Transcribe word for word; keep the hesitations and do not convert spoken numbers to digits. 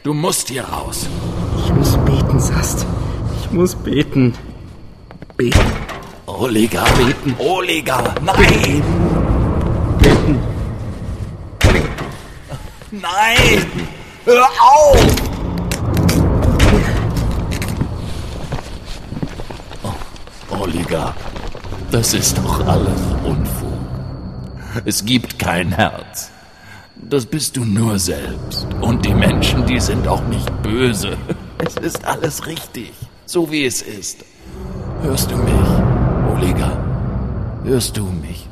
Du musst hier raus. Ich muss beten, Sast. Ich muss beten. Beten. Oliger, beten. Oliger, nein! Beten. Nein! Hör auf! Oh, Oliger, das ist doch alles Unfug. Es gibt kein Herz. Das bist du nur selbst. Und die Menschen, die sind auch nicht böse. Es ist alles richtig, so wie es ist. Hörst du mich, Oliger? Hörst du mich?